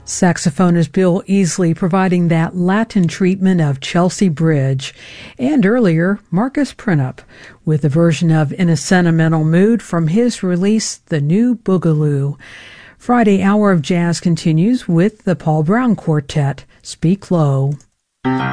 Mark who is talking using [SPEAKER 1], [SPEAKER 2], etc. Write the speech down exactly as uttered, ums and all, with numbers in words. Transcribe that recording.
[SPEAKER 1] Saxophonist Bill Easley providing that Latin treatment of Chelsea Bridge, and earlier Marcus Printup with a version of In a Sentimental Mood from his release The New Boogaloo. Friday Hour of Jazz continues with the Paul Brown Quartet, Speak Low.